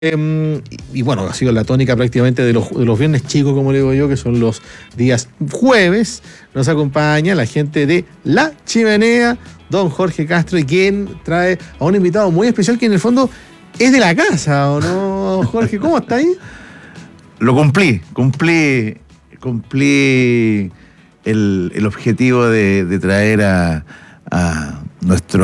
Y bueno, ha sido la tónica prácticamente de los viernes chicos, como le digo yo, que son los días jueves. Nos acompaña la gente de La Chimenea, don Jorge Castro, y quien trae a un invitado muy especial que en el fondo es de la casa, ¿o no, Jorge? ¿Cómo está ahí? Lo cumplí el objetivo de traer a nuestro